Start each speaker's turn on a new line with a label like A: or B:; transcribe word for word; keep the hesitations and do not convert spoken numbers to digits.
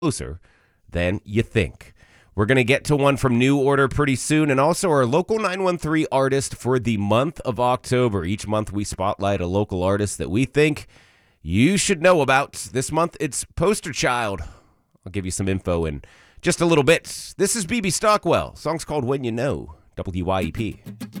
A: closer than you think. We're going to get to one from New Order pretty soon, and also our local nine one three artist for the month of October. Each month we spotlight a local artist that we think you should know about. This month it's Poster Child. I'll give you some info in just a little bit. This is B B Stockwell. Song's called When You Know, W Y E P.